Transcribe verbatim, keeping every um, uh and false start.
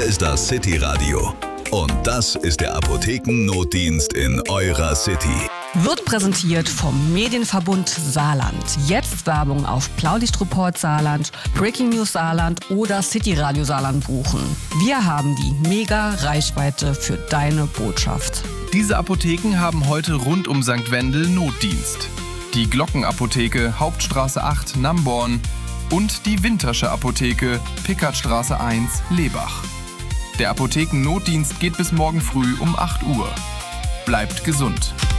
ist das City Radio. Und das ist der Apothekennotdienst in eurer City. Wird präsentiert vom Medienverbund Saarland. Jetzt Werbung auf Blaulichtreport Saarland, Breaking News Saarland oder City Radio Saarland buchen. Wir haben die Mega-Reichweite für deine Botschaft. Diese Apotheken haben heute rund um Sankt Wendel Notdienst. Die Glockenapotheke, Hauptstraße acht, Namborn und die Wintersche Apotheke, Pickertstraße eins, Lebach. Der Apothekennotdienst geht bis morgen früh um acht Uhr. Bleibt gesund.